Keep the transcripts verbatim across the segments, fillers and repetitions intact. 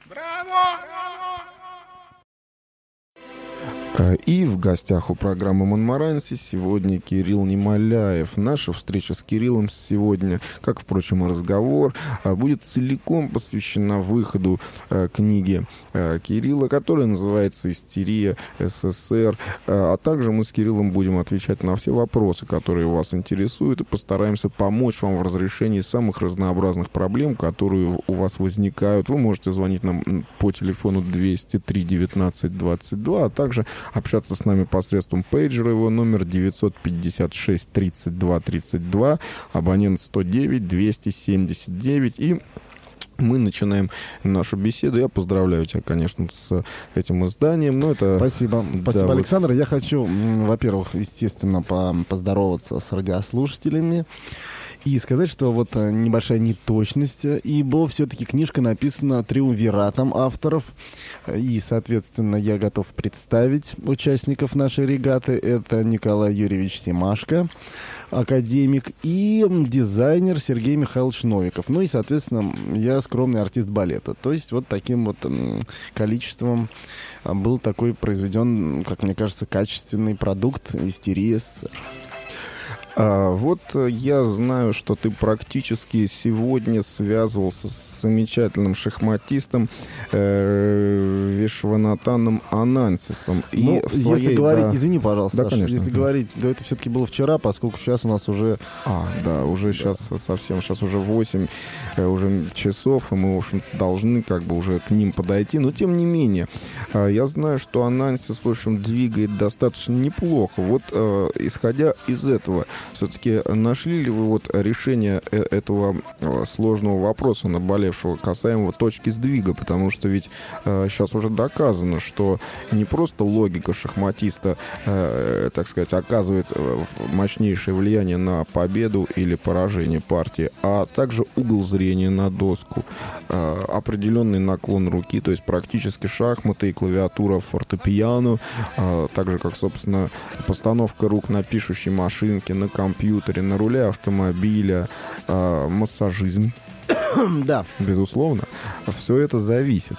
И в гостях у программы «Монмаранси» сегодня Кирилл Немоляев. Наша встреча с Кириллом сегодня, как, впрочем, и разговор, будет целиком посвящена выходу книги Кирилла, которая называется «Истерия СССР». А также мы с Кириллом будем отвечать на все вопросы, которые вас интересуют, и постараемся помочь вам в разрешении самых разнообразных проблем, которые у вас возникают. Вы можете звонить нам по телефону двести три девятнадцать двадцать два, а также общаться с нами посредством пейджера. Его номер девятьсот пятьдесят шесть тридцать два тридцать два, абонент сто девять двести семьдесят девять. И мы начинаем нашу беседу. Я поздравляю тебя, конечно, с этим изданием. Но это... Спасибо. Да, Спасибо, вот... Александр. Я хочу, во-первых, естественно, поздороваться с радиослушателями и сказать, что вот небольшая неточность, ибо все-таки книжка написана триумвиратом авторов, и, соответственно, я готов представить участников нашей регаты. Это Николай Юрьевич Семашко, академик, и дизайнер Сергей Михайлович Новиков. Ну и, соответственно, я скромный артист балета. То есть вот таким вот количеством был такой произведен, как мне кажется, качественный продукт «Истерии СССР». А, вот я знаю, что ты практически сегодня связывался с замечательным шахматистом э, Вишванатаном Анансисом. И ну, своей, если говорить, да... извини, пожалуйста, да, Саша, конечно. если говорить, да, это все-таки было вчера, поскольку сейчас у нас уже... А, да, уже да. сейчас совсем, сейчас уже восемь э, уже часов, и мы, в общем, должны как бы уже к ним подойти. Но, тем не менее, э, я знаю, что Анансис, в общем, двигает достаточно неплохо. Вот, э, исходя из этого, все-таки нашли ли вы вот решение этого э, сложного вопроса, наболевшего, касаемо точки сдвига? Потому что ведь э, сейчас уже доказано, что не просто логика шахматиста, э, так сказать, оказывает э, мощнейшее влияние на победу или поражение партии, а также угол зрения на доску, э, определенный наклон руки, то есть практически шахматы и клавиатура фортепиано, э, так же, как, собственно, постановка рук на пишущей машинке, на компьютере, на руле автомобиля, э, массажизм. Да. Безусловно. Все это зависит.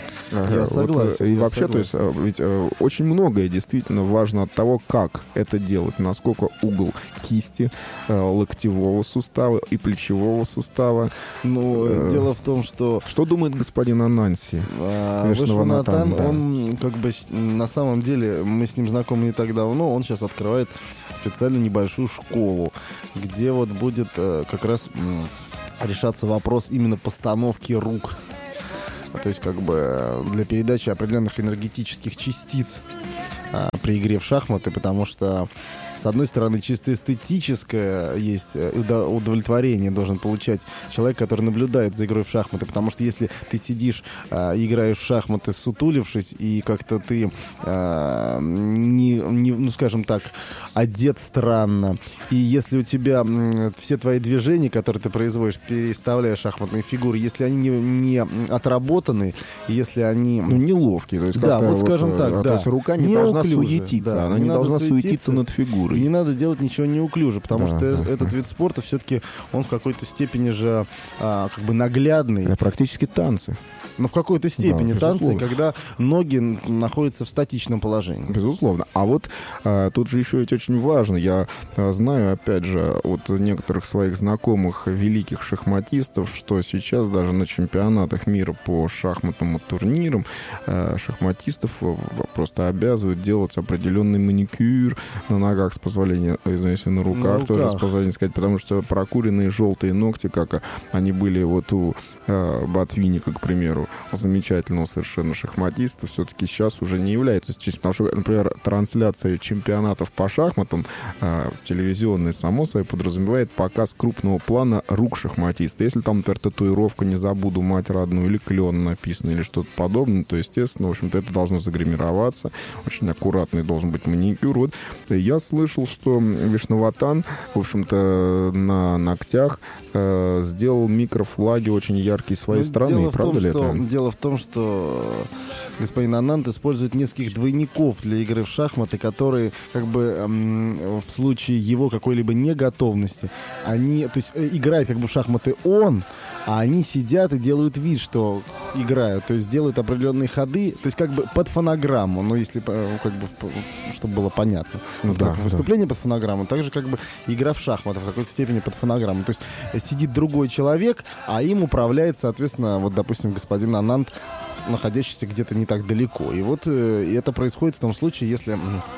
Я согласен. Вот, и я вообще, согласен. то есть, ведь э, очень многое действительно важно от того, как это делать, насколько угол кисти, э, локтевого сустава и плечевого сустава. Ну, э, дело в том, что... Что думает господин Ананси? А, Вишванатан, да. Он как бы на самом деле, мы с ним знакомы не так давно, он сейчас открывает специально небольшую школу, где вот будет э, как раз м, решаться вопрос именно постановки рук. То есть как бы для передачи определенных энергетических частиц а, при игре в шахматы, потому что с одной стороны, чисто эстетическое есть удовлетворение должен получать человек, который наблюдает за игрой в шахматы, потому что если ты сидишь, э, играешь в шахматы, сутулившись, и как-то ты, э, не, не, ну, скажем так, одет странно, и если у тебя э, все твои движения, которые ты производишь, переставляя шахматные фигуры, если они не, не отработаны, если они... Ну, неловкие. То есть, да, вот, вот скажем так, да. То есть рука не, не должна уклюже, суетиться, да, она не не должна суетиться, суетиться над фигурой. И не надо делать ничего неуклюже, потому да, что да, этот да. вид спорта все-таки, он в какой-то степени же а, как бы наглядный. Это практически танцы. Но в какой-то степени да, танцы, когда ноги находятся в статичном положении. Безусловно. А вот а, тут же еще ведь очень важно. Я а, знаю, опять же, от некоторых своих знакомых великих шахматистов, что сейчас даже на чемпионатах мира по шахматным турнирам а, шахматистов просто обязывают делать определенный маникюр на ногах, с позволения, извините, на руках, на руках. тоже с позволения сказать, потому что прокуренные желтые ногти, как они были вот у а, Ботвинника, к примеру, замечательного совершенно шахматиста, все-таки сейчас уже не является честью. Потому что, например, трансляция чемпионатов по шахматам э, телевизионная, само собой, подразумевает показ крупного плана рук шахматиста. Если там, например, татуировка «Не забуду мать родную» или «Клен» написано, или что-то подобное, то, естественно, в общем-то, это должно загримироваться. Очень аккуратный должен быть маникюр. Вот я слышал, что Вишванатан, в общем-то, на ногтях э, сделал микрофлаги очень яркие своей ну, страны. Правда ли что, это? Дело в том, что господин Ананд использует нескольких двойников для игры в шахматы, которые, как бы, эм, в случае его какой-либо неготовности, они, то есть, э, играет как бы в шахматы он, а они сидят и делают вид, что играют, то есть делают определенные ходы, то есть как бы под фонограмму, ну если как бы, чтобы было понятно. Вот да, выступление да. под фонограмму, также как бы игра в шахматы в какой-то степени под фонограмму. То есть сидит другой человек, а им управляет, соответственно, вот, допустим, господин Ананд, находящийся где-то не так далеко. И вот э, и это происходит в том случае, если...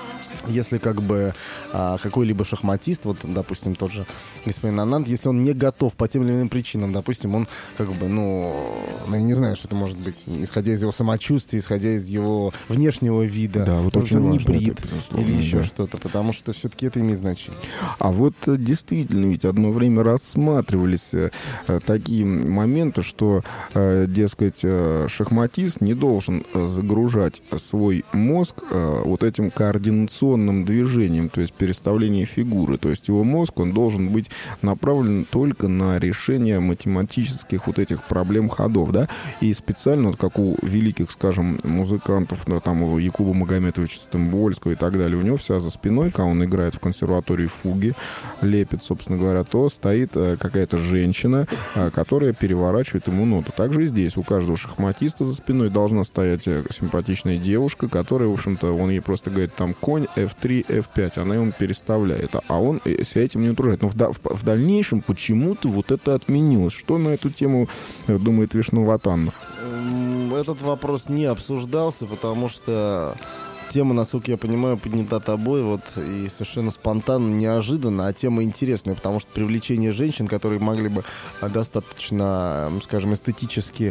Если как бы а, какой-либо шахматист, вот, допустим, тот же господин Ананд, если он не готов по тем или иным причинам, допустим, он как бы, ну, ну я не знаю, что это может быть, исходя из его самочувствия, исходя из его внешнего вида, да, вот может, очень он не важно брит это, или еще да. что-то, потому что все-таки это имеет значение. А вот действительно, ведь одно время рассматривались э, такие моменты, что, э, дескать, э, шахматист не должен загружать свой мозг э, вот этим координационным движением, то есть переставление фигуры. То есть его мозг, он должен быть направлен только на решение математических вот этих проблем ходов, да, и специально, вот как у великих, скажем, музыкантов, да, там у Якуба Магометовича Стамбольского и так далее, у него вся за спиной, когда он играет в консерватории фуги, лепит, собственно говоря, то стоит какая-то женщина, которая переворачивает ему ноты. Также и здесь у каждого шахматиста за спиной должна стоять симпатичная девушка, которая, в общем-то, он ей просто говорит, там, конь, эф три, эф пять, она ему переставляет, а он себя этим не утруждает. Но в, в, в дальнейшем почему-то вот это отменилось. Что на эту тему думает Вишнуватан? Этот вопрос не обсуждался, потому что тема, насколько я понимаю, поднята тобой, вот, и совершенно спонтанно, неожиданно, а тема интересная, потому что привлечение женщин, которые могли бы достаточно, скажем, эстетически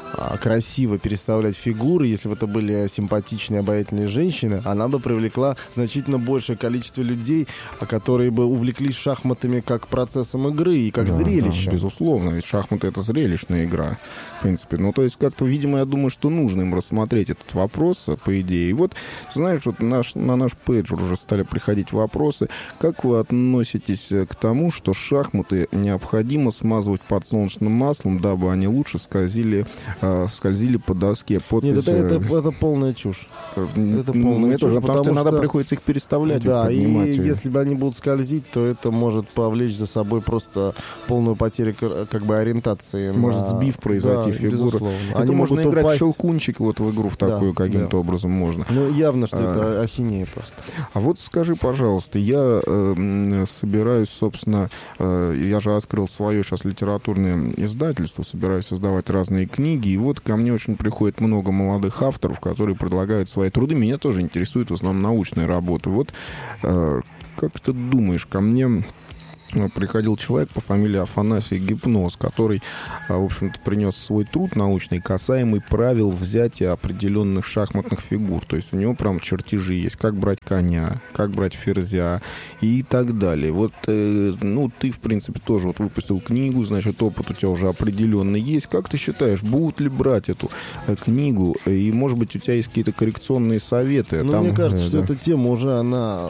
красиво переставлять фигуры, если бы это были симпатичные, обаятельные женщины, она бы привлекла значительно большее количество людей, которые бы увлеклись шахматами как процессом игры и как да, зрелищем. Да, безусловно, ведь шахматы — это зрелищная игра, в принципе. Ну, то есть, как-то, видимо, я думаю, что нужно им рассмотреть этот вопрос, по идее. И вот, знаешь, вот наш, на наш пейджер уже стали приходить вопросы. Как вы относитесь к тому, что шахматы необходимо смазывать подсолнечным маслом, дабы они лучше скользили скользили по доске? Подпись... Нет, это, это, это полная чушь. Это полная это чушь, потому, потому что иногда приходится их переставлять. Да, и если бы они будут скользить, то это может повлечь за собой просто полную потерю как бы ориентации. Может на... сбив произойти да, фигуры. Это они можно могут играть упасть. Щелкунчик вот в игру в такую, да, каким-то да. образом можно. Ну, явно, что а, это ахинея просто. А вот скажи, пожалуйста, я э, собираюсь, собственно, э, я же открыл свое сейчас литературное издательство, собираюсь создавать разные книги, и вот ко мне очень приходит много молодых авторов, которые предлагают свои труды. Меня тоже интересует в основном научная работа. Вот э, как ты думаешь, ко мне приходил человек по фамилии Афанасий Гипноз, который, в общем-то, принес свой труд научный, касаемый правил взятия определенных шахматных фигур. То есть у него прям чертежи есть, как брать коня, как брать ферзя и так далее. Вот, э, ну, ты, в принципе, тоже вот выпустил книгу, значит, опыт у тебя уже определенный есть. Как ты считаешь, будут ли брать эту э, книгу? И, может быть, у тебя есть какие-то коррекционные советы? Ну, там, мне кажется, э, что да. эта тема уже, она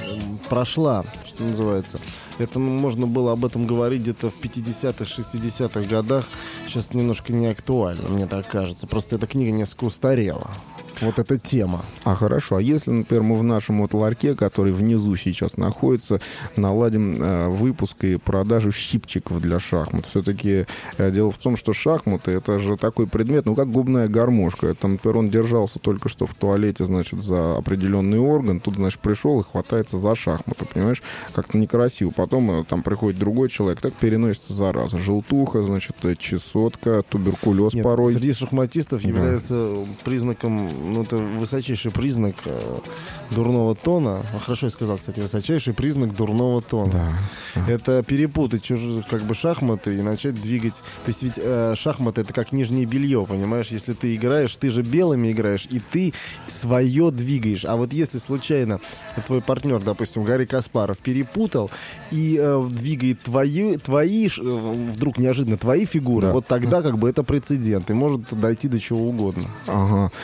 прошла, что называется. Это можно было об этом говорить где-то в пятидесятых, шестидесятых годах. Сейчас немножко не актуально, мне так кажется. Просто эта книга несколько устарела. Вот эта тема. А хорошо, а если, например, мы в нашем вот ларьке, который внизу сейчас находится, наладим э, выпуск и продажу щипчиков для шахмат? Все-таки э, дело в том, что шахматы — это же такой предмет, ну, как губная гармошка. Это, например, он держался только что в туалете, значит, за определенный орган, тут, значит, пришел и хватается за шахматы, понимаешь? Как-то некрасиво. Потом э, там приходит другой человек, так переносится зараза. Желтуха, значит, чесотка, туберкулез. Нет, порой. Среди шахматистов да. является признаком... Ну, это высочайший признак э, дурного тона. Ну, хорошо я сказал, кстати, высочайший признак дурного тона. Да, да. Это перепутать чужие, как бы, шахматы и начать двигать. То есть ведь э, шахматы — это как нижнее белье, понимаешь? Если ты играешь, ты же белыми играешь, и ты свое двигаешь. А вот если случайно твой партнер, допустим, Гарри Каспаров, перепутал и э, двигает твои, твои э, вдруг неожиданно твои фигуры, да. вот тогда как бы это прецедент, и может дойти до чего угодно. Ага. Не, ну все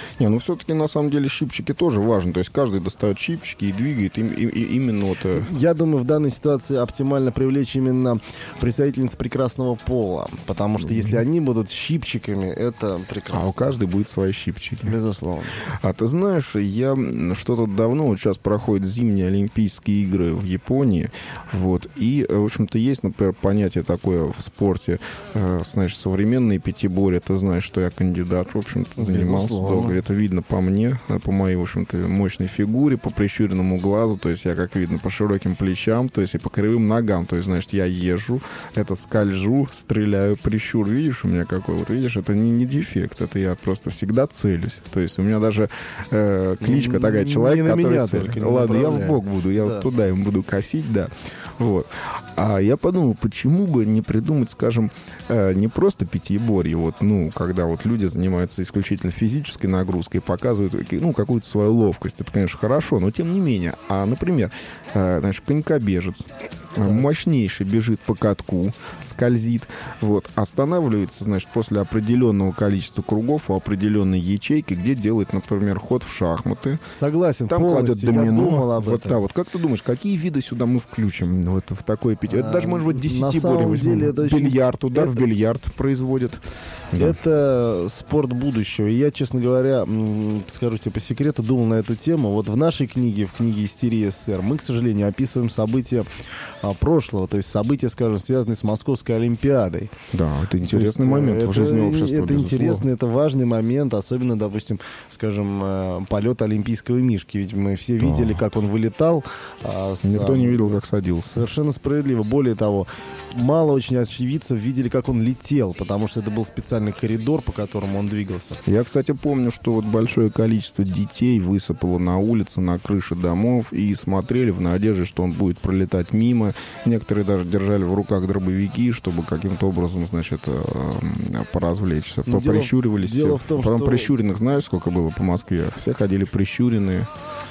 все-таки на самом деле щипчики тоже важны. То есть каждый достает щипчики и двигает им, и, и, именно вот... Я думаю, в данной ситуации оптимально привлечь именно представительниц прекрасного пола. Потому что если они будут щипчиками, это прекрасно. А у каждой будет свои щипчики. Безусловно. А ты знаешь, я что-то давно, вот сейчас проходят зимние Олимпийские игры в Японии, вот, и, в общем-то, есть, например, понятие такое в спорте, э, знаешь, современные пятиборья, ты знаешь, что я кандидат, в общем-то, занимался долго, это видно по мне, по моей, в общем-то, мощной фигуре, по прищуренному глазу, то есть я, как видно, по широким плечам, то есть и по кривым ногам, то есть, значит, я езжу, это скольжу, стреляю, прищур, видишь у меня какой, вот видишь, это не, не дефект, это я просто всегда целюсь, то есть у меня даже э, кличка такая, человек, не который меня целит. только, Ладно, я в бок буду, я да. вот туда им буду косить, да. Вот. А я подумал, почему бы не придумать, скажем, э, не просто пятиборье, вот, ну, когда вот люди занимаются исключительно физической нагрузкой, показывают, ну, какую-то свою ловкость. Это, конечно, хорошо, но тем не менее. А, например, э, знаешь, конькобежец, да. мощнейший бежит по катку, скользит, вот, останавливается, значит, после определенного количества кругов у определенной ячейки, где делает, например, ход в шахматы. Согласен, там кладет домино. Я думал об вот, этом. Да, вот как ты думаешь, какие виды сюда мы включим вот в такое пятиборье? Это даже, может быть, десятиборье возьмем. Бильярд, удар это... в бильярд производит. Да. Это спорт будущего. И я, честно говоря, скажу тебе по секрету, думал на эту тему. Вот в нашей книге, в книге «Истерия СССР», мы, к сожалению, описываем события а, прошлого, то есть события, скажем, связанные с Московской Олимпиадой. Да, это интересный есть, момент это, в жизни общества. Это интересный, это важный момент, особенно, допустим, скажем, э, полет олимпийского мишки. Ведь мы все да. видели, как он вылетал. А, с, Никто не видел, как садился. Совершенно справедливо. Более того, мало очень очевидцев видели, как он летел, потому что это был специальный коридор, по которому он двигался. Я, кстати, помню, что вот большое количество детей высыпало на улице, на крыши домов и смотрели в надежде, что он будет пролетать мимо. Некоторые даже держали в руках дробовики, чтобы каким-то образом, значит, поразвлечься. Но Прищуривались. Дело, дело в том, Потом что... прищуренных, знаешь, сколько было по Москве? Все ходили прищуренные.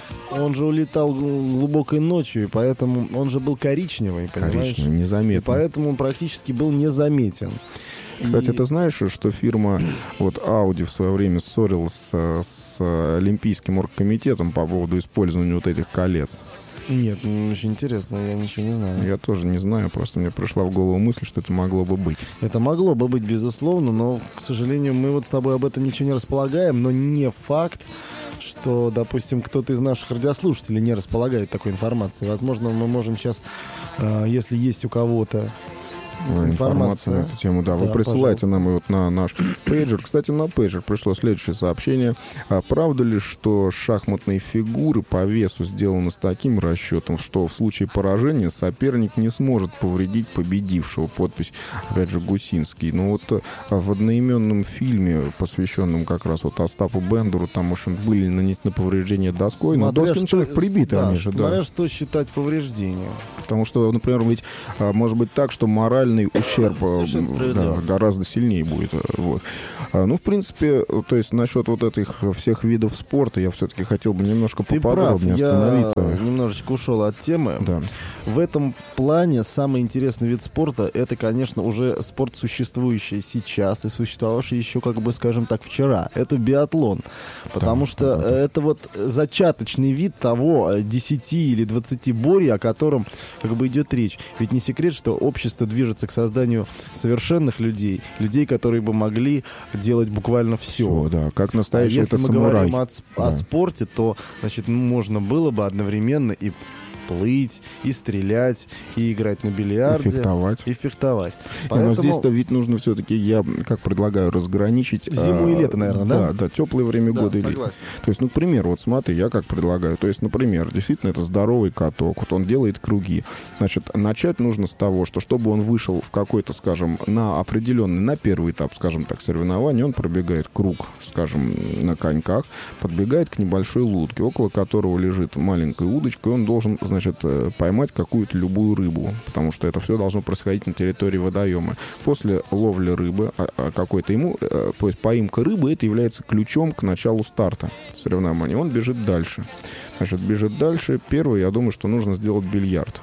Он же улетал глубокой ночью, и поэтому он же был коричневый, понимаешь? Коричневый, незаметный. И поэтому он практически был незаметен. Кстати, и... ты знаешь, что фирма вот Audi в свое время ссорилась с, с Олимпийским оргкомитетом по поводу использования вот этих колец? Нет, ну, очень интересно, я ничего не знаю. Я тоже не знаю, просто мне пришла в голову мысль, что это могло бы быть. Это могло бы быть, безусловно, но, к сожалению, мы вот с тобой об этом ничего не располагаем, но не факт, что, допустим, кто-то из наших радиослушателей не располагает такой информацией. Возможно, мы можем сейчас, э, если есть у кого-то информация, информация на эту тему, да, да вы присылайте пожалуйста. Нам вот на наш пейджер. Кстати, на пейджер пришло следующее сообщение. А правда ли, что шахматные фигуры по весу сделаны с таким расчетом, что в случае поражения соперник не сможет повредить победившего? Подпись, опять же, Гусинский. Ну вот в одноименном фильме, посвященном как раз вот Остапу Бендеру, там, в общем, были нанесены повреждения доской, но доски человек прибиты, да, они же, да. Смотря что считать повреждением. Потому что, например, ведь может быть так, что мораль ущерб да, гораздо сильнее будет. Вот. Ну, в принципе, то есть насчет вот этих всех видов спорта я все-таки хотел бы немножко Ты поподробнее прав, остановиться. Я немножечко ушел от темы. Да. В этом плане самый интересный вид спорта — это, конечно, уже спорт, существующий сейчас и существовавший еще, как бы, скажем так, вчера. Это биатлон. Потому да, что да, да. это вот зачаточный вид того десяти или двадцати борий, о котором как бы идет речь. Ведь не секрет, что общество движется к созданию совершенных людей, людей, которые бы могли делать буквально все. все да, как настоящий а это если мы самурай. говорим о, да. о спорте, то, значит, можно было бы одновременно и плыть, и стрелять, и играть на бильярде. И фехтовать. И фехтовать. Поэтому... Но здесь-то ведь нужно все-таки, я как предлагаю, разграничить... Зиму а, и лето, наверное, да? Да, да, теплое время да, года. Согласен. Или... То есть, ну, к примеру, вот смотри, я как предлагаю. То есть, например, действительно, это здоровый каток, вот он делает круги. Значит, начать нужно с того, что чтобы он вышел в какой-то, скажем, на определенный, на первый этап, скажем так, соревнования, он пробегает круг, скажем, на коньках, подбегает к небольшой лодке, около которого лежит маленькая удочка, и он должен, значит, поймать какую-то любую рыбу, потому что это все должно происходить на территории водоема. После ловли рыбы какой-то ему, то есть поимка рыбы, это является ключом к началу старта соревнований. Он бежит дальше. Значит, бежит дальше. Первый, я думаю, что нужно сделать бильярд.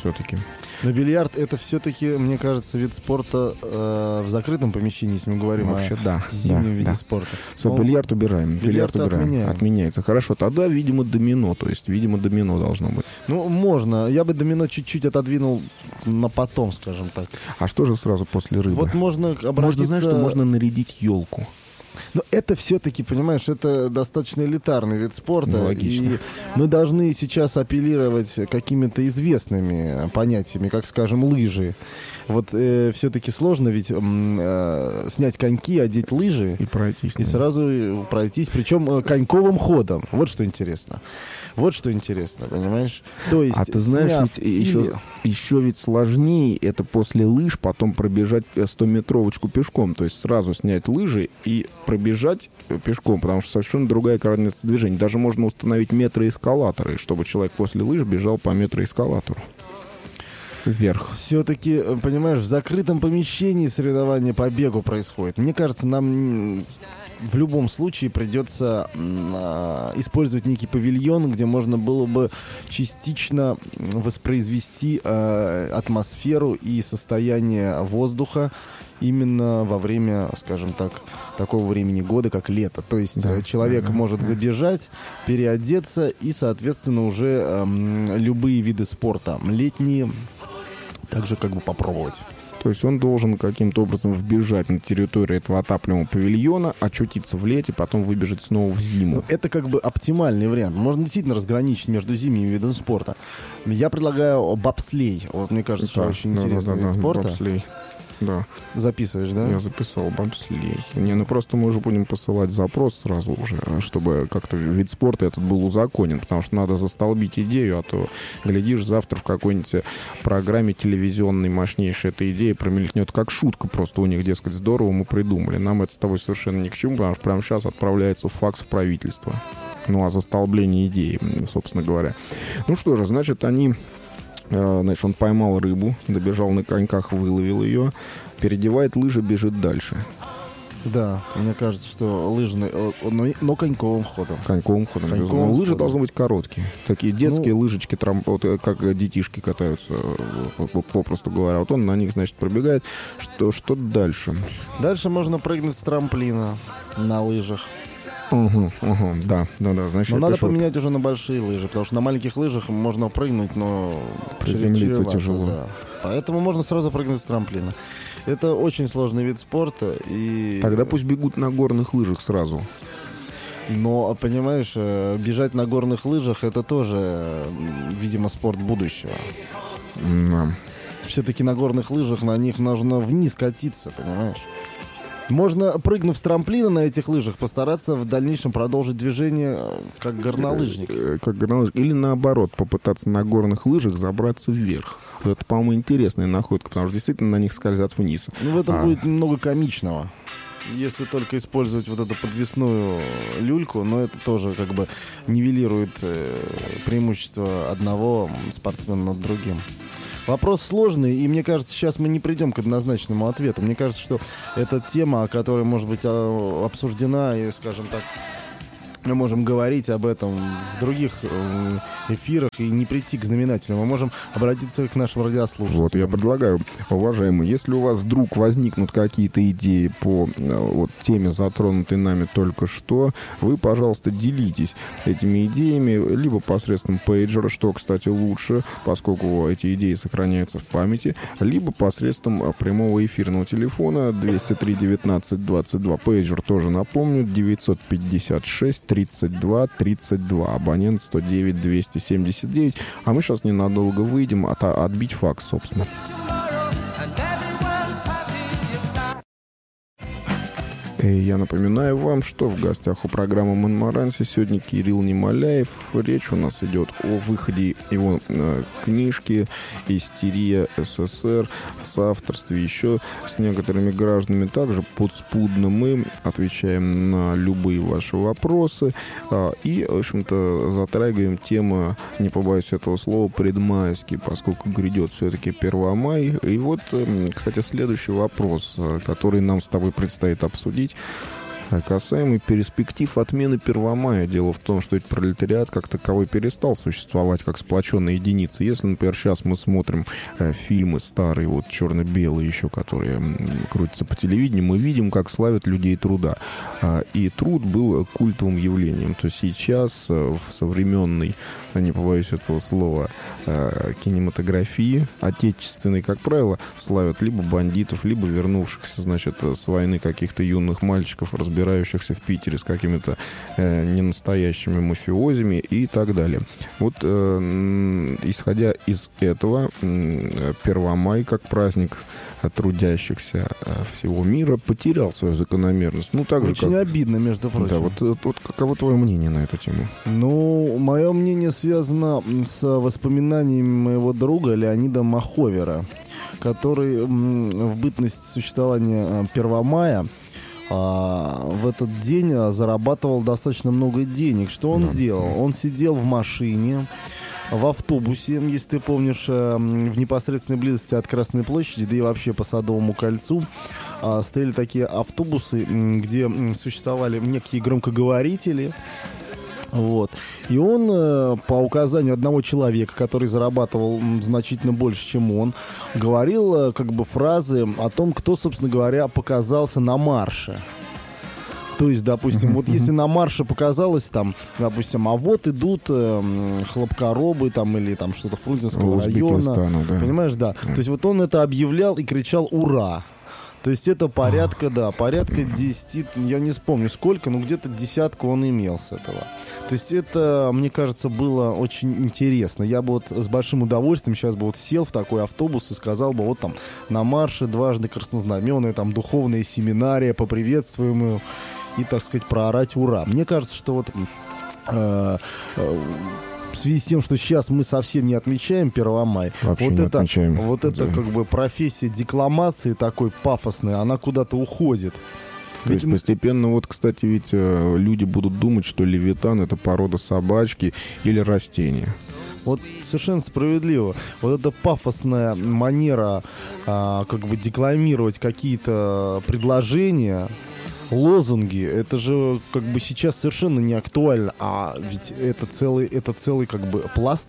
все-таки. Но бильярд — это все-таки, мне кажется, вид спорта э, в закрытом помещении, если мы говорим Вообще, о да, зимнем да, виде да. спорта. Все, Но бильярд убираем. Бильярд, Бильярд убираем. отменяем. Отменяется. Хорошо, тогда, видимо, домино. То есть, видимо, домино должно быть. Ну, можно. Я бы домино чуть-чуть отодвинул на потом, скажем так. А что же сразу после рыбы? Вот можно обратиться... Можно, знаешь, что можно нарядить елку. Но это все-таки, понимаешь, это достаточно элитарный вид спорта. Ну, логично. И мы должны сейчас апеллировать какими-то известными понятиями, как, скажем, лыжи. Вот э, все-таки сложно ведь э, снять коньки, одеть лыжи и пройтись. И да. сразу пройтись, причем э, коньковым ходом. Вот что интересно. Вот что интересно, понимаешь? То есть, а ты знаешь, ведь или... еще, еще ведь сложнее это после лыж потом пробежать стометровочку пешком. То есть сразу снять лыжи и пробежать пешком, потому что совершенно другая координация движения. Даже можно установить метроэскалаторы, чтобы человек после лыж бежал по метроэскалатору. Вверх. Все-таки, понимаешь, в закрытом помещении соревнования по бегу происходит. Мне кажется, нам в любом случае придется э, использовать некий павильон, где можно было бы частично воспроизвести э, атмосферу и состояние воздуха именно во время, скажем так, такого времени года, как лето. То есть да, человек да, может да. забежать, переодеться и, соответственно, уже э, любые виды спорта летние также как бы попробовать. То есть он должен каким-то образом вбежать на территорию этого отапливаемого павильона, очутиться в лете, потом выбежать снова в зиму. Это как бы оптимальный вариант. Можно действительно разграничить между зимними видами спорта. Я предлагаю бобслей. Вот мне кажется, да, что очень да, интересный да, да, вид да, спорта. Бобслей. Да. Записываешь, да? Я записал бобслей. Не, ну просто мы уже будем посылать запрос сразу уже, чтобы как-то вид спорта этот был узаконен, потому что надо застолбить идею, а то, глядишь, завтра в какой-нибудь программе телевизионной мощнейшей эта идея промелькнет как шутка просто у них, дескать, здорово, мы придумали. Нам это с тобой совершенно ни к чему, потому что прямо сейчас отправляется факс в правительство. Ну, а застолбление идеи, собственно говоря. Ну что же, значит, они... Значит, он поймал рыбу, добежал на коньках, выловил ее, переодевает лыжи, бежит дальше. Да, мне кажется, что лыжный, но, но коньковым ходом. Коньковым ходом. Коньковым лыжи ходом. должны быть короткие. Такие детские ну, лыжечки, трамп, вот, как детишки катаются, попросту говоря. Вот он на них, значит, пробегает. Что, что дальше? Дальше можно прыгнуть с трамплина на лыжах. Угу, угу, да, да, да. Значит, но надо пишу... поменять уже на большие лыжи, потому что на маленьких лыжах можно прыгнуть, но приземлиться тяжело. Да. Поэтому можно сразу прыгнуть с трамплина. Это очень сложный вид спорта. И... Тогда пусть бегут на горных лыжах сразу. Но, понимаешь, бежать на горных лыжах — это тоже, видимо, спорт будущего. Да. Все-таки на горных лыжах на них нужно вниз катиться, понимаешь? Можно, прыгнув с трамплина на этих лыжах, постараться в дальнейшем продолжить движение как горнолыжник. Как горнолыжник. Или наоборот, попытаться на горных лыжах забраться вверх. Это, по-моему, интересная находка, потому что действительно на них скользят вниз. Ну, в этом а... будет много комичного. Если только использовать вот эту подвесную люльку, но это тоже как бы нивелирует э, преимущество одного спортсмена над другим. Вопрос сложный, и мне кажется, сейчас мы не придем к однозначному ответу. Мне кажется, что это тема, которая может быть обсуждена, и, скажем так, мы можем говорить об этом в других эфирах и не прийти к знаменателю. Мы можем обратиться к нашим радиослушателям. Вот, я предлагаю, уважаемые, если у вас вдруг возникнут какие-то идеи по вот, теме, затронутой нами только что, вы, пожалуйста, делитесь этими идеями, либо посредством пейджера, что, кстати, лучше, поскольку эти идеи сохраняются в памяти, либо посредством прямого эфирного телефона двести три девятнадцать двадцать два. Пейджер тоже напомню, девятьсот пятьдесят шесть тридцать два тридцать два, абонент сто девять двести семьдесят девять. А мы сейчас ненадолго выйдем от, отбить факс, собственно. И я напоминаю вам, что в гостях у программы «Монмаранси» сегодня Кирилл Немоляев. Речь у нас идет о выходе его э, книжки «Истерия СССР» в соавторстве еще с некоторыми гражданами. Также подспудно мы отвечаем на любые ваши вопросы э, и, в общем-то, затрагиваем тему, не побоюсь этого слова, предмайские, поскольку грядет все-таки Первомай. И вот, э, кстати, следующий вопрос, который нам с тобой предстоит обсудить. Касаемо перспектив отмены Первомая. Дело в том, что ведь пролетариат как таковой перестал существовать как сплоченная единица. Если, например, сейчас мы смотрим э, фильмы старые, вот черно-белые еще, которые м, крутятся по телевидению, мы видим, как славят людей труда. А, и труд был культовым явлением. То сейчас э, в современной, не побоюсь этого слова, э, кинематографии отечественной, как правило, славят либо бандитов, либо вернувшихся, значит, с войны каких-то юных мальчиков, разбирающихся в Питере с какими-то э, ненастоящими мафиозами и так далее. Вот, э, исходя из этого, э, Первомай, как праздник трудящихся всего мира, потерял свою закономерность. Ну, так Очень же, как... обидно, между прочим. Да, вот, вот каково твое мнение на эту тему? Ну, мое мнение связано с воспоминаниями моего друга Леонида Маховера, который в бытность существования Первомая а, в этот день зарабатывал достаточно много денег. Что он да. делал? Он сидел в машине, в автобусе, если ты помнишь, в непосредственной близости от Красной площади, да и вообще по Садовому кольцу, стояли такие автобусы, где существовали некие громкоговорители. Вот. И он по указанию одного человека, который зарабатывал значительно больше, чем он, говорил как бы фразы о том, кто, собственно говоря, показался на марше. То есть, допустим, вот если на марше показалось там, допустим, а вот идут э, хлопкоробы там или там что-то Фрунзенского района, да. Понимаешь, да. Mm. То есть вот он это объявлял и кричал «Ура!». То есть это порядка, да, порядка десяти, я не вспомню сколько, но где-то десятку он имел с этого. То есть это, мне кажется, было очень интересно. Я бы вот с большим удовольствием сейчас бы вот сел в такой автобус и сказал бы, вот там на марше дважды краснознаменная, там духовная семинария, поприветствуем ее и, так сказать, проорать «Ура!». Мне кажется, что вот э, э, в связи с тем, что сейчас мы совсем не отмечаем Первомай, Вообще вот не это, отмечаем. вот да. это как бы профессия декламации такой пафосной, она куда-то уходит. То есть постепенно, вот, кстати, ведь люди будут думать, что левитан — это порода собачки или растения. Вот совершенно справедливо. Вот эта пафосная манера а, как бы декламировать какие-то предложения, лозунги, это же как бы сейчас совершенно не актуально, а ведь это целый, это целый как бы пласт.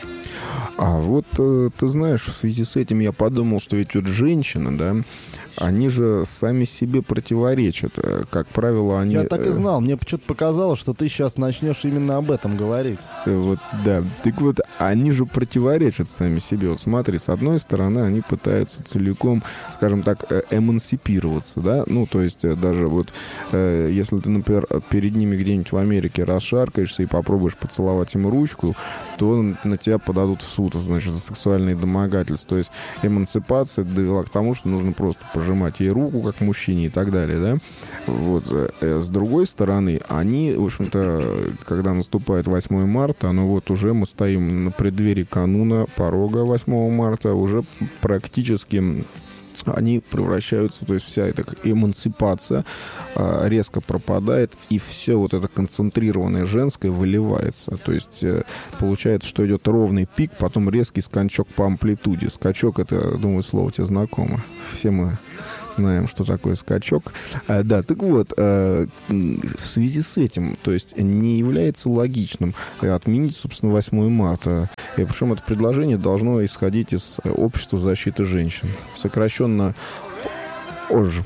А вот ты знаешь, в связи с этим я подумал, что ведь вот женщины, да, они же сами себе противоречат. Как правило, они... Я так и знал. Мне почему-то показалось, что ты сейчас начнешь именно об этом говорить. Вот, да. Так вот, они же противоречат сами себе. Вот смотри, с одной стороны, они пытаются целиком, скажем так, эмансипироваться, да? Ну, то есть даже вот, если ты, например, перед ними где-нибудь в Америке расшаркаешься и попробуешь поцеловать им ручку, то на тебя подадут в суд, значит, за сексуальные домогательства. То есть эмансипация довела к тому, что нужно просто пожимать ей руку, как мужчине, и так далее, да? Вот. С другой стороны, они, в общем-то, когда наступает восьмое марта, ну вот уже мы стоим на преддверии кануна, порога восьмого марта, уже практически они превращаются, то есть вся эта эмансипация а, резко пропадает, и все вот это концентрированное женское выливается. То есть э, получается, что идет ровный пик, потом резкий скачок по амплитуде. Скачок — это, думаю, слово тебе знакомо. Все мы знаем, что такое скачок. А, да, так вот, а, в связи с этим, то есть не является логичным отменить, собственно, восьмое марта. И причем это предложение должно исходить из Общества защиты женщин. Сокращенно ОЖ.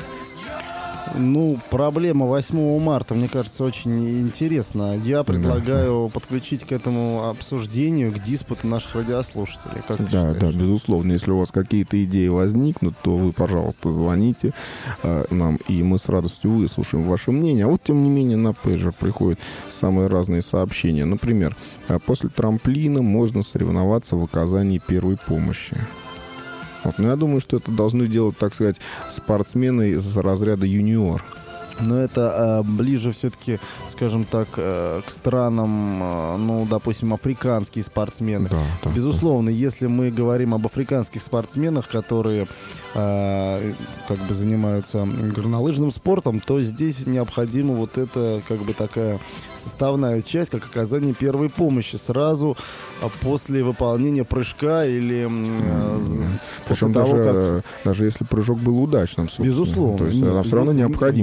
Ну, проблема восьмого марта, мне кажется, очень интересна. Я предлагаю да. подключить к этому обсуждению, к диспуту наших радиослушателей. Как ты да, считаешь? Да, безусловно. Если у вас какие-то идеи возникнут, то вы, пожалуйста, звоните э, нам, и мы с радостью выслушаем ваше мнение. А вот, тем не менее, на пейджер приходят самые разные сообщения. Например, после трамплина можно соревноваться в оказании первой помощи. Вот. Но я думаю, что это должны делать, так сказать, спортсмены из разряда юниор. Но это э, ближе все-таки, скажем так, э, к странам, э, ну, допустим, африканские спортсмены. Да, да, Безусловно, да. Если мы говорим об африканских спортсменах, которые э, как бы занимаются горнолыжным спортом, то здесь необходима вот эта, как бы, такая составная часть, как оказание первой помощи сразу после выполнения прыжка или э, Причем того, даже, как... даже если прыжок был удачным, собственно. Безусловно. То есть она все равно необходима здесь, первая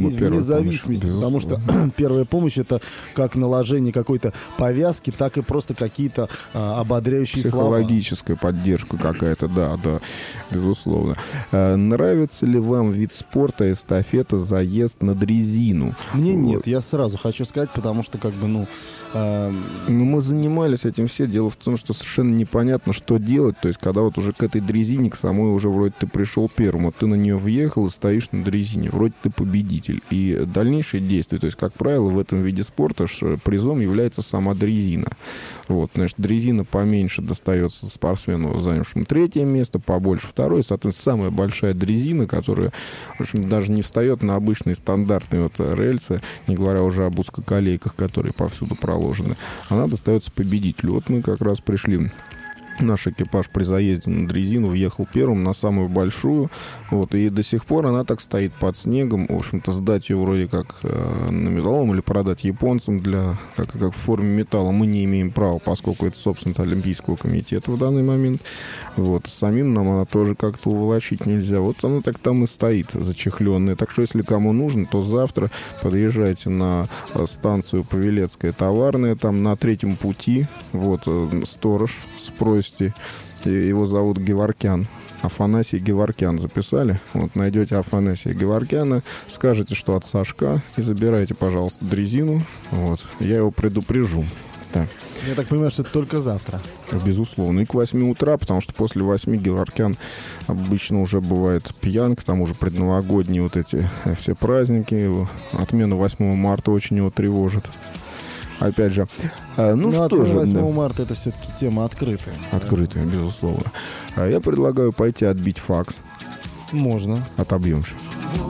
зависимости, потому что первая помощь — это как наложение какой-то повязки, так и просто какие-то а, ободряющие слова. Психологическая поддержка какая-то, да, да, безусловно. А, нравится ли вам вид спорта, эстафета, заезд на дрезину? Мне нет, я сразу хочу сказать, потому что как бы, ну... Э... Ну, мы занимались этим все. Дело в том, что совершенно непонятно, что делать. То есть, когда вот уже к этой дрезине, к самой уже вроде ты пришел первым, вот ты на нее въехал и стоишь на дрезине, вроде ты победитель. И дальнейшие действия, то есть, как правило, в этом виде спорта призом является сама дрезина. Вот, значит, дрезина поменьше достается спортсмену, занявшему третье место, побольше второе. Соответственно, самая большая дрезина, которая, в общем, даже не встает на обычные стандартные вот рельсы, не говоря уже об узкоколейках, которые повсюду проложены, она достается победителю. Вот мы как раз пришли... Наш экипаж при заезде на дрезину въехал первым на самую большую. Вот, и до сих пор она так стоит под снегом. В общем-то, сдать ее вроде как э, на металлолом или продать японцам для, как, как в форме металла мы не имеем права, поскольку это собственность Олимпийского комитета в данный момент. Вот, самим нам она тоже как-то уволочить нельзя. Вот она так там и стоит, зачехленная. Так что, если кому нужно, то завтра подъезжайте на станцию Павелецкая товарная, там на третьем пути. Вот, э, сторож, спросите. Его зовут Геворкян. Афанасий Геворкян. Записали? Вот, найдете Афанасия Геворкяна, скажете, что от Сашка, и забирайте, пожалуйста, дрезину. Вот. Я его предупрежу. Так. Я так понимаю, что это только завтра. Безусловно. И к восьми утра, потому что после восьми Геворкян обычно уже бывает пьян, к тому же предновогодние вот эти все праздники. Отмена восьмого марта очень его тревожит. Опять же, ну, ну что же... восьмого марта это все-таки тема открытая. Открытая, да? Безусловно. Я предлагаю пойти отбить факс. Можно. Отобьем сейчас.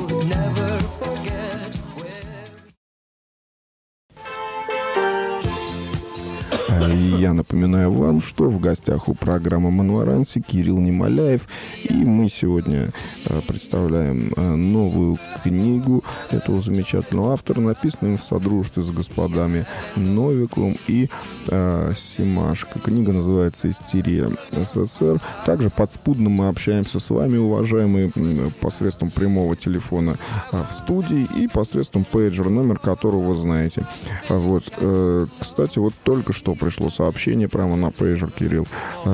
И я напоминаю вам, что в гостях у программы «Монмаранси» Кирилл Немоляев. И мы сегодня представляем новую книгу этого замечательного автора, написанную в содружестве с господами Новиковым и э, Семашко. Книга называется «Истерия СССР». Также подспудно мы общаемся с вами, уважаемые, посредством прямого телефона в студии и посредством пейджера, номер которого вы знаете. Вот. Э, кстати, вот только что пришло сообщение прямо на пейджер, Кирилл.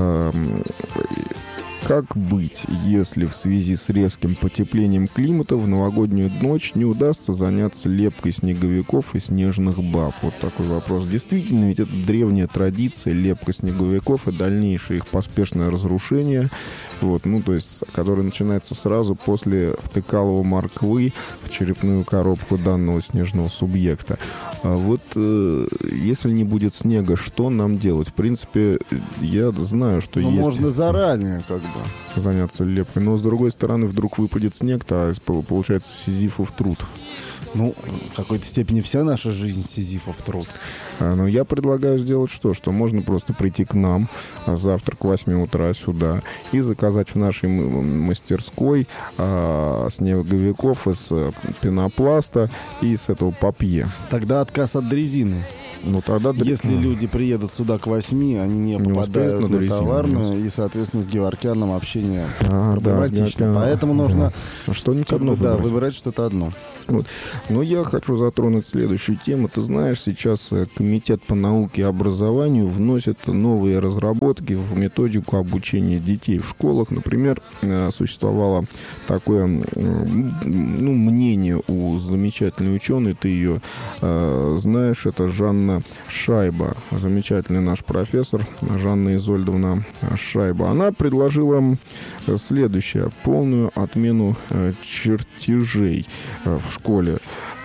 Как быть, если в связи с резким потеплением климата в новогоднюю ночь не удастся заняться лепкой снеговиков и снежных баб? Вот такой вопрос. Действительно, ведь это древняя традиция, лепка снеговиков и дальнейшее их поспешное разрушение, вот, ну, то есть, которое начинается сразу после втыкалова морквы в черепную коробку данного снежного субъекта. А вот э, если не будет снега, что нам делать? В принципе, я знаю, что Но есть... можно заранее, как бы. Заняться лепкой. Но, с другой стороны, вдруг выпадет снег, то получается сизифов труд. Ну, в какой-то степени вся наша жизнь сизифов труд. А, но я предлагаю сделать что? Что можно просто прийти к нам а завтра к восьми утра сюда и заказать в нашей мастерской а, снеговиков из пенопласта и из этого папье. Тогда отказ от дрезины. Ну, тогда... Если mm. люди приедут сюда к восьми, они не, не попадают на, на товарную, и, соответственно, с Геворкяном общение а, проблематично. Да, Поэтому да. нужно да. что-нибудь одно да, выбрать. выбирать что-то одно. Вот. Но я хочу затронуть следующую тему. Ты знаешь, сейчас Комитет по науке и образованию вносит новые разработки в методику обучения детей в школах. Например, существовало такое ну, мнение у замечательной ученой, ты ее э, знаешь, это Жанна Шайба, замечательный наш профессор, Жанна Изольдовна Шайба. Она предложила следующее: полную отмену э, чертежей э, в школе,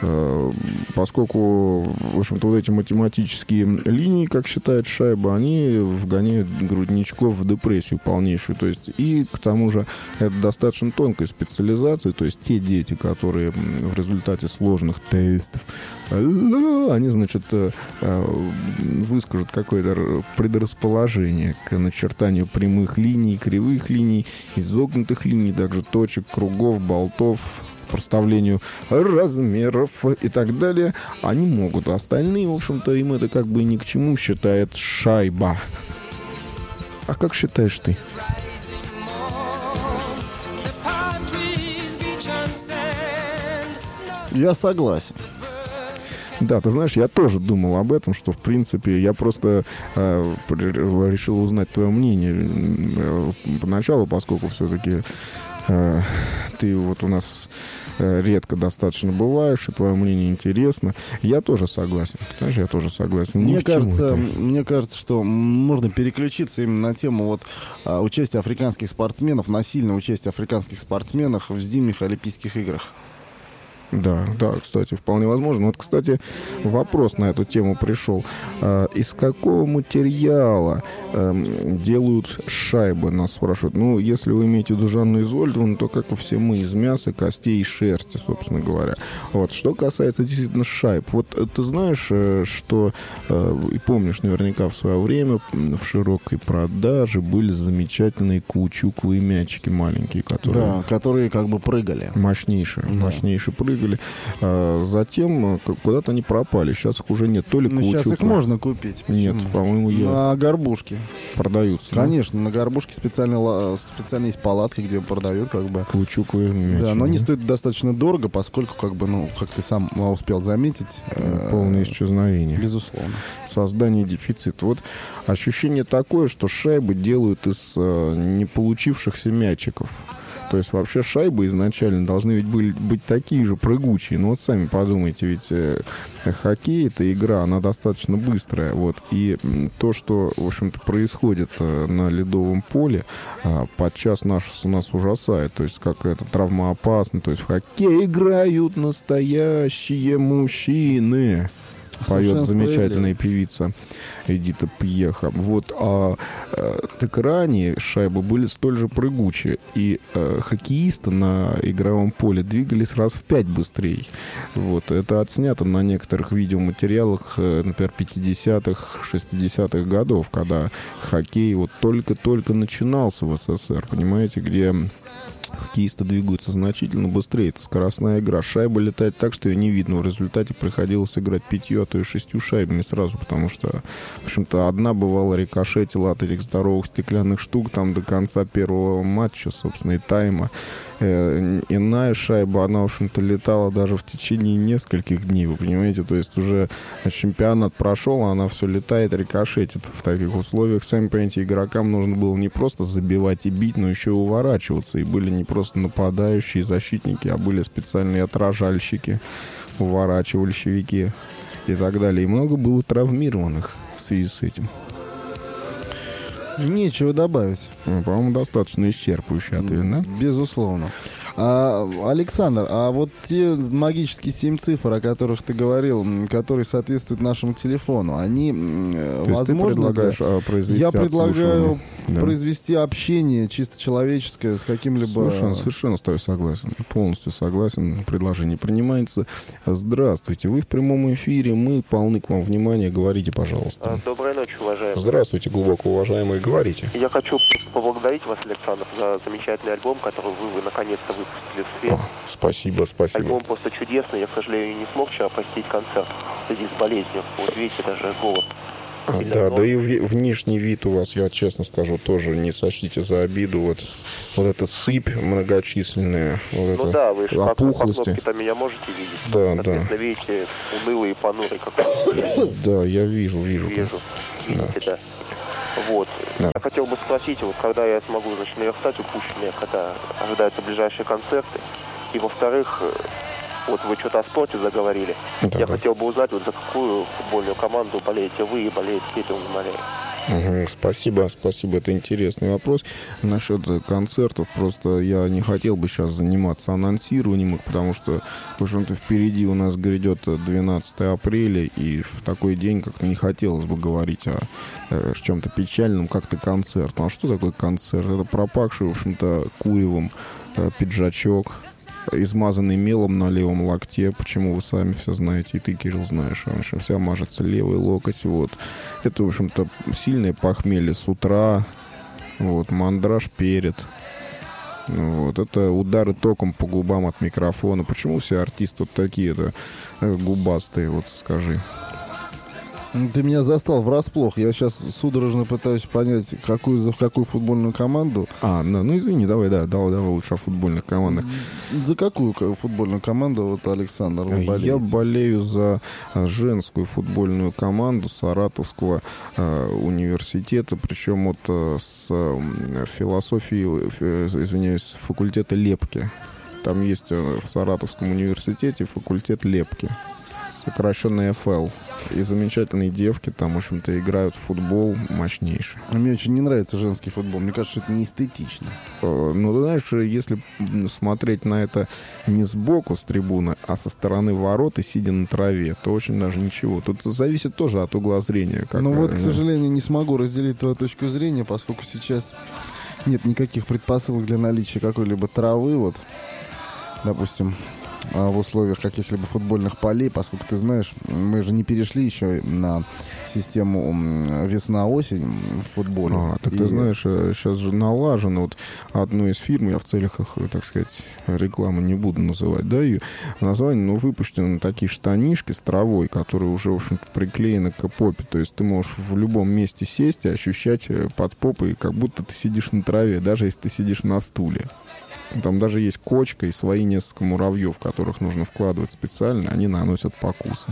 поскольку, в общем-то, вот эти математические линии, как считает Шайба, они вгоняют грудничков в депрессию полнейшую. То есть, и к тому же это достаточно тонкая специализация, то есть те дети, которые в результате сложных тестов, они, значит, выскажут какое-то предрасположение к начертанию прямых линий, кривых линий, изогнутых линий, также точек, кругов, болтов, проставлению размеров и так далее, они могут. Остальные, в общем-то, им это как бы ни к чему, считает Шайба. А как считаешь ты? Я согласен. Да, ты знаешь, я тоже думал об этом, что, в принципе, я просто э, решил узнать твое мнение э, поначалу, поскольку все-таки э, ты вот у нас э, редко достаточно бываешь, и твое мнение интересно. Я тоже согласен. Знаешь, я тоже согласен. Мне кажется, мне кажется, что можно переключиться именно на тему вот, а, участия африканских спортсменов, насильного участия африканских спортсменов в зимних Олимпийских играх. Да, да, кстати, вполне возможно. Вот, кстати, вопрос на эту тему пришел. А, из какого материала а, делают шайбы, нас спрашивают. Ну, если вы имеете в виду Жанну Изольдовну, то, как и все мы, из мяса, костей и шерсти, собственно говоря. Вот, что касается действительно шайб. Вот ты знаешь, что, и помнишь, наверняка в свое время в широкой продаже были замечательные каучуковые мячики маленькие, которые... Да, которые как бы прыгали. Мощнейшие, да. мощнейшие прыгали. А затем куда-то они пропали. Сейчас их уже нет. То ли каучук. Сейчас их можно купить. Почему? Нет, по-моему, я... На горбушке. Продаются. Конечно, да? На горбушке специально, специально есть палатки, где продают как бы... Каучуковые мячи. Да, но они стоят достаточно дорого, поскольку, как бы, ну, как ты сам успел заметить... Полное исчезновение. Безусловно. Создание дефицита. Вот ощущение такое, что шайбы делают из не получившихся мячиков. То есть вообще шайбы изначально должны ведь были быть такие же прыгучие. Ну вот сами подумайте, ведь э, хоккей — это игра, она достаточно быстрая. Вот. И то, что, в общем-то, происходит э, на ледовом поле, э, подчас наш, нас ужасает. То есть как это травмоопасно. То есть в хоккей играют настоящие мужчины. Поет замечательная певица Эдита Пьеха. Вот, а, а так ранее шайбы были столь же прыгучие. И а, хоккеисты на игровом поле двигались раз в пять быстрее. Вот, это отснято на некоторых видеоматериалах, например, пятидесятых, шестидесятых годов, когда хоккей вот только-только начинался в СССР, понимаете, где... Хоккеисты двигаются значительно быстрее. Это скоростная игра. Шайба летает так, что ее не видно. В результате приходилось играть пятью, а то и шестью шайбами сразу, потому что, в общем-то, одна бывала рикошетила от этих здоровых стеклянных штук там до конца первого матча, собственно, и тайма. Э, иная шайба, она, в общем-то, летала даже в течение нескольких дней, вы понимаете? То есть уже чемпионат прошел, а она все летает, рикошетит. В таких условиях, сами понимаете, игрокам нужно было не просто забивать и бить, но еще и уворачиваться. И были не просто нападающие защитники, а были специальные отражальщики, уворачивальщики и так далее. И много было травмированных в связи с этим. Нечего добавить. Ну, по-моему, достаточно исчерпывающий ответ, да? Безусловно. А, Александр, а вот те магические семь цифр, о которых ты говорил, которые соответствуют нашему телефону, они, То возможно... Ты предлагаешь да, произвести Я предлагаю да. произвести общение чисто человеческое с каким-либо... Совершенно, совершенно с тобой согласен. Полностью согласен. Предложение принимается. Здравствуйте. Вы в прямом эфире. Мы полны к вам внимания. Говорите, пожалуйста. Доброй ночи, уважаемые. Здравствуйте, глубоко уважаемые. Говорите. Я хочу поблагодарить вас, Александр, за замечательный альбом, который вы, вы наконец-то выпустили в свет. О, спасибо, спасибо. Альбом просто чудесный. Я, к сожалению, не смог вчера посетить концерт в связи с болезнью. Вот видите, даже голос. А, да, да и внешний вид у вас, я честно скажу, тоже не сочтите за обиду. Вот, вот эта сыпь многочисленная, вот ну это да, вы же по, по опухлости. кнопке-то меня можете видеть. Да, да. Видите, унылый и понурый какой-то. Да, я вижу, вижу. Вижу, видите, да. да. Вот. Да. Я хотел бы спросить, вот когда я смогу, значит, наверстать упущенное, когда ожидаются ближайшие концерты. И, во-вторых, вот вы что-то о спорте заговорили. Да, я да. хотел бы узнать, вот за какую футбольную команду болеете вы и болеет Петя Умалеев. Угу, спасибо, спасибо. Это интересный вопрос. Насчет концертов, просто я не хотел бы сейчас заниматься анонсированием их, потому что, в общем-то, впереди у нас грядет двенадцатое апреля, и в такой день как-то не хотелось бы говорить о, о чем-то печальном, как-то концерт. Ну, а что такое концерт? Это пропахший, в общем-то, куревом пиджачок, измазанный мелом на левом локте. Почему вы сами все знаете, и ты, Кирилл, знаешь. В общем, вся мажется левый локоть. Вот. Это, в общем-то, сильное похмелье с утра. Вот. Мандраж перед. Вот. Это удары током по губам от микрофона. Почему все артисты вот такие-то губастые? Вот скажи. Ты меня застал врасплох. Я сейчас судорожно пытаюсь понять, какую, за какую футбольную команду. А, ну, ну извини, давай, да, давай, давай лучше о футбольных командах. За какую футбольную команду, вот, Александр, вы болеете? Я болею за женскую футбольную команду Саратовского э, университета, причем вот э, с э, философией, э, извиняюсь, факультета лепки. Там есть э, в Саратовском университете факультет лепки, сокращенный эф эл. И замечательные девки там, в общем-то, играют в футбол мощнейший. Мне очень не нравится женский футбол. Мне кажется, что это не эстетично. Ну, ты знаешь, если смотреть на это не сбоку, с трибуны, а со стороны ворот и сидя на траве, то очень даже ничего. Тут зависит тоже от угла зрения. Ну вот, к сожалению, не смогу разделить твою точку зрения, поскольку сейчас нет никаких предпосылок для наличия какой-либо травы, вот, допустим, в условиях каких-либо футбольных полей, поскольку, ты знаешь, мы же не перешли еще на систему весна-осень в футболе. А, так и... ты знаешь, сейчас же налажено вот одной из фирм, я в целях, так сказать, рекламы не буду называть, да, ее название, но выпущены такие штанишки с травой, которые уже, в общем-то, приклеены к попе, то есть ты можешь в любом месте сесть и ощущать под попой, как будто ты сидишь на траве, даже если ты сидишь на стуле. Там даже есть кочка и свои несколько муравьев, которых нужно вкладывать специально, они наносят покусы.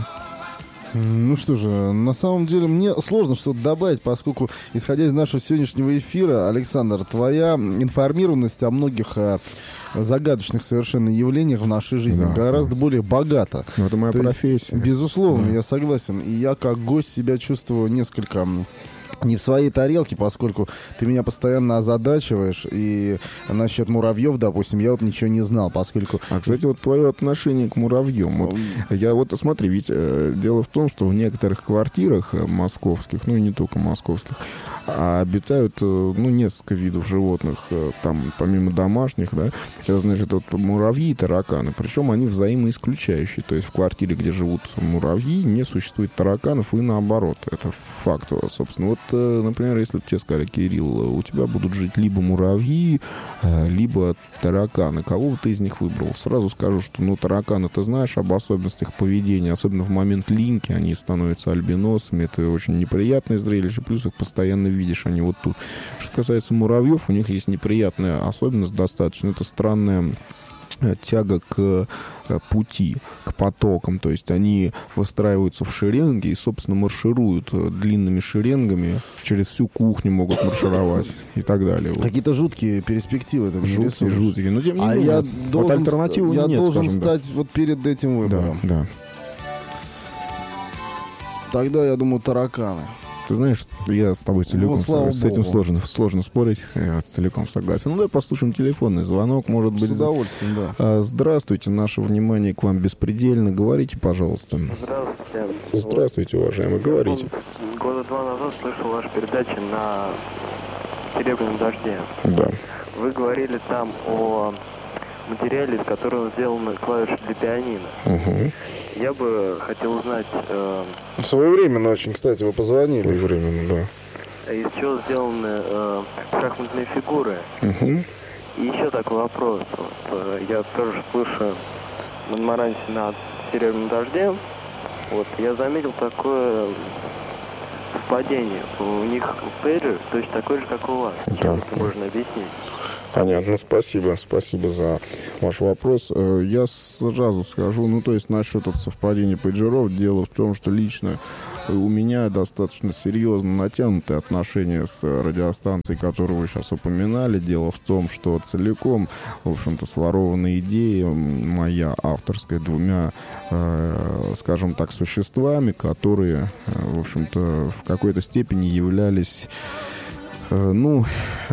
Ну что же, на самом деле мне сложно что-то добавить, поскольку, исходя из нашего сегодняшнего эфира, Александр, твоя информированность о многих а, загадочных совершенно явлениях в нашей жизни да, гораздо да. более богата. Но это моя То профессия. Есть, безусловно, да. я согласен. И я как гость себя чувствую несколько... не в своей тарелке, поскольку ты меня постоянно озадачиваешь, и насчет муравьев, допустим, я вот ничего не знал, поскольку... А, кстати, вот твое отношение к муравьям. Вот, я вот, смотри, ведь э, дело в том, что в некоторых квартирах московских, ну и не только московских, обитают, э, ну, несколько видов животных, э, там, помимо домашних, да, это, значит, вот муравьи и тараканы, причем они взаимоисключающие, то есть в квартире, где живут муравьи, не существует тараканов и наоборот, это факт, собственно. Вот, например, если тебе сказали, Кирилл, у тебя будут жить либо муравьи, либо тараканы. Кого бы ты из них выбрал? Сразу скажу, что, ну, тараканы, ты знаешь об особенностях поведения, особенно в момент линьки, они становятся альбиносами, это очень неприятное зрелище, плюс их постоянно видишь, они вот тут. Что касается муравьев, у них есть неприятная особенность достаточно, это странная тяга к пути, к потокам, то есть они выстраиваются в шеренги и, собственно, маршируют длинными шеренгами, через всю кухню могут маршировать и так далее. Какие-то жуткие перспективы. Это жуткие, жуткие. Но, тем не а менее, я вот должен, альтернативы я нет, должен скажем, стать да. вот перед этим выбором. Да, да. Тогда, я думаю, тараканы. Ты знаешь, я с тобой целиком вот, с этим сложно, сложно спорить, я целиком согласен. Ну, давай послушаем телефонный звонок, может быть. С удовольствием, да. Здравствуйте, наше внимание к вам беспредельно. Говорите, пожалуйста. Здравствуйте. Здравствуйте, уважаемый, говорите. Года два назад слышал вашу передачу на «Серебряном дожде». Да. Вы говорили там о материале, из которого сделаны клавиши для пианино. Угу. Я бы хотел узнать... Э, Своевременно очень, кстати, вы позвонили. Своевременно, да. Из чего сделаны э, шахматные фигуры. Угу. И еще такой вопрос. Вот, э, я тоже слышу Монмаранси на «Серебряном дожде». Вот, я заметил такое совпадение. У них пейджер точно такой же, как у вас. Да. Чем это можно объяснить? Понятно, спасибо, спасибо за ваш вопрос. Я сразу скажу, ну, то есть насчет этого совпадения пейджеров, дело в том, что лично у меня достаточно серьезно натянутые отношения с радиостанцией, которую вы сейчас упоминали. Дело в том, что целиком, в общем-то, сворована идея моя авторская двумя, э, скажем так, существами, которые, в общем-то, в какой-то степени являлись... ну,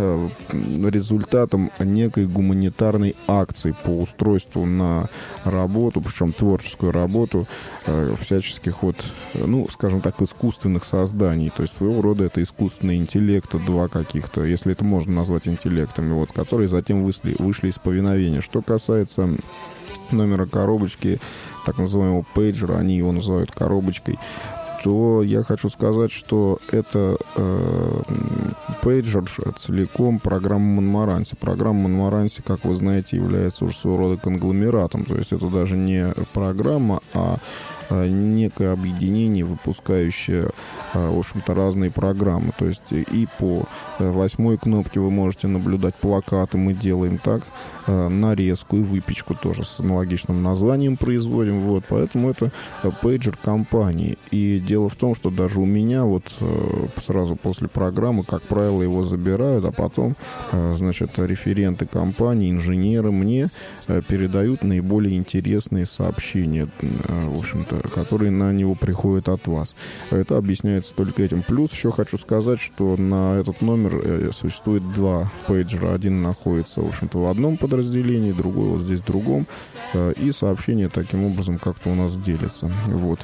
результатом некой гуманитарной акции по устройству на работу, причем творческую работу всяческих вот, ну, скажем так, искусственных созданий. То есть своего рода это искусственный интеллект, два каких-то, если это можно назвать интеллектами, вот, которые затем вышли, вышли из повиновения. Что касается номера коробочки, так называемого пейджера, они его называют коробочкой, то я хочу сказать, что это э, пейджер целиком программа Монмаранси. Программа Монмаранси, как вы знаете, является уже своего рода конгломератом. То есть это даже не программа, а некое объединение, выпускающее, в общем-то, разные программы. То есть и по восьмой кнопке вы можете наблюдать плакаты, мы делаем так, нарезку и выпечку тоже с аналогичным названием производим. Вот, поэтому это пейджер компании. И дело в том, что даже у меня вот сразу после программы, как правило, его забирают, а потом, значит, референты компании, инженеры мне передают наиболее интересные сообщения, в общем-то, которые на него приходят от вас. Это объясняется только этим. Плюс еще хочу сказать, что на этот номер существует два пейджера. Один находится, в общем-то, в одном подразделении, другой вот здесь в другом. И сообщения таким образом как-то у нас делятся. Вот.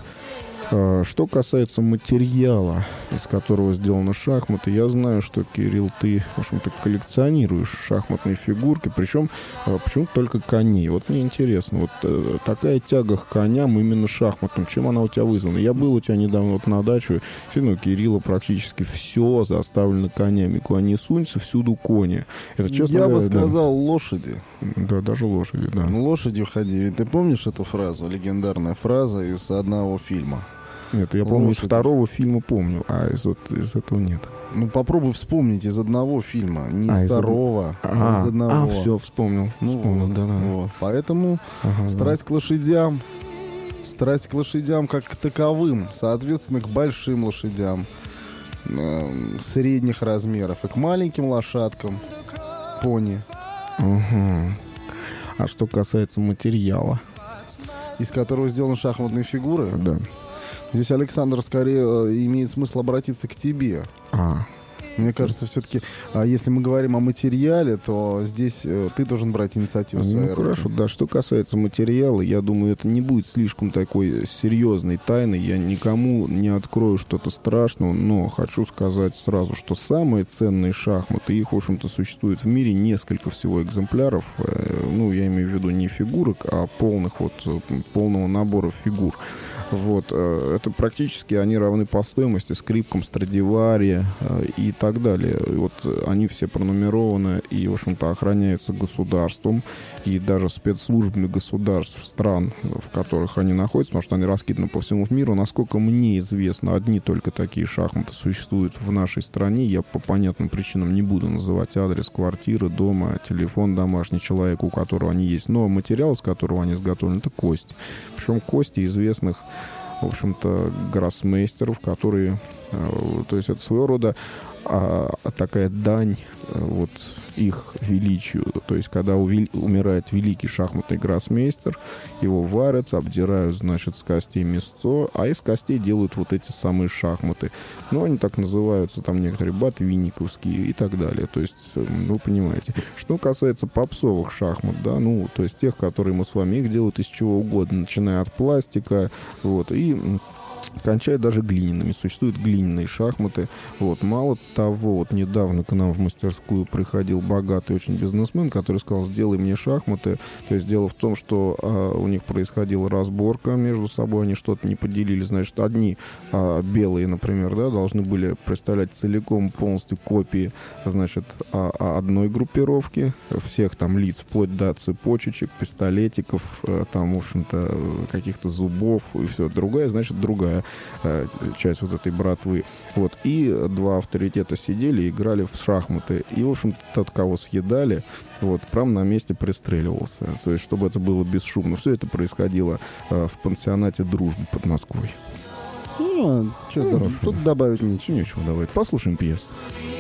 Что касается материала, из которого сделаны шахматы, я знаю, что, Кирилл, ты, в общем-то, коллекционируешь шахматные фигурки, причем почему-то только коней. Вот мне интересно, вот такая тяга к коням, именно шахматным, чем она у тебя вызвана? Я был у тебя недавно вот на даче, ну, у Кирилла практически все заставлено конями. Куда ни сунься, всюду кони. Это, честно я говоря, бы сказал, да. лошади. Да, даже лошади, да. Лошадью ходи. Ты помнишь эту фразу, легендарная фраза из одного фильма? Нет, я помню, лошади. Из второго фильма помню, а из, вот, из этого нет. Ну, попробуй вспомнить из одного фильма, не а, из второго, из... а, а из одного. А, все, вспомнил. Ну, вспомнил, вот, да, да. Вот. Поэтому ага, страсть да. к лошадям, страсть к лошадям как к таковым, соответственно, к большим лошадям э, средних размеров и к маленьким лошадкам, пони. Угу. А что касается материала? Из которого сделаны шахматные фигуры? Да. Здесь, Александр, скорее э, имеет смысл обратиться к тебе. А. Мне кажется, все-таки, а если мы говорим о материале, то здесь э, ты должен брать инициативу в свои Ну, хорошо, руки. да. Что касается материала, я думаю, это не будет слишком такой серьезной тайной. Я никому не открою что-то страшного, но хочу сказать сразу, что самые ценные шахматы, их, в общем-то, существует в мире несколько всего экземпляров. Ну, я имею в виду не фигурок, а полных, вот, полного набора фигур. Вот, это практически они равны по стоимости скрипкам Страдивари и так далее. Вот они все пронумерованы и, в общем-то, охраняются государством и даже спецслужбами государств стран, в которых они находятся, потому что они раскиданы по всему миру. Насколько мне известно, одни только такие шахматы существуют в нашей стране. Я по понятным причинам не буду называть адрес квартиры, дома, телефон домашний человека, у которого они есть. Но материал, из которого они изготовлены, это кость. Причем кости известных, в общем-то, гроссмейстеров, которые, то есть это своего рода а, такая дань вот их величию. То есть когда увели, умирает великий шахматный гроссмейстер, его варят, обдирают, значит, с костей мясцо, а из костей делают вот эти самые шахматы. Ну, они так называются, там некоторые ботвинниковские и так далее. То есть, вы понимаете. Что касается попсовых шахмат, да, ну, то есть тех, которые мы с вами, их делают из чего угодно, начиная от пластика, вот, и кончая даже глиняными. Существуют глиняные шахматы. Вот. Мало того, вот недавно к нам в мастерскую приходил богатый очень бизнесмен, который сказал: сделай мне шахматы. То есть дело в том, что а, у них происходила разборка между собой, они что-то не поделили. Значит, одни а, белые, например, да, должны были представлять целиком полностью копии, значит, а, а одной группировки, всех там лиц, вплоть до цепочечек, пистолетиков, а, там, в общем-то, каких-то зубов и все. Другая, значит, другая часть вот этой братвы. Вот. И два авторитета сидели и играли в шахматы. И, в общем-то, тот, кого съедали, вот, прямо на месте пристреливался. То есть, чтобы это было бесшумно. Все это происходило э, в пансионате «Дружбы» под Москвой. Ну, что ну, тут добавить нечего. Нечего добавить. Послушаем пьесу.